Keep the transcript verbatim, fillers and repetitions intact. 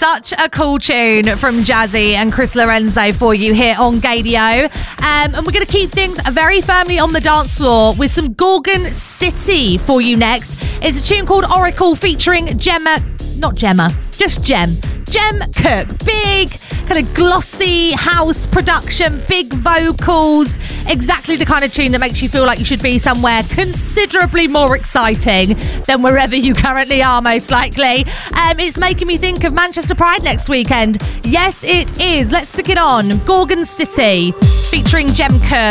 Such a cool tune from Jazzy and Chris Lorenzo for you here on Gaydio. Um, and we're going to keep things very firmly on the dance floor with some Gorgon City for you next. It's a tune called Oracle featuring Gemma, not Gemma, just Gem. Gem Cook. Big, kind of glossy house production, big vocals. Exactly the kind of tune that makes you feel like you should be somewhere considerably more exciting than wherever you currently are, most likely. Um, it's making me think of Manchester Pride next weekend. Yes, it is. Let's stick it on. Gorgon City featuring Gem Cook.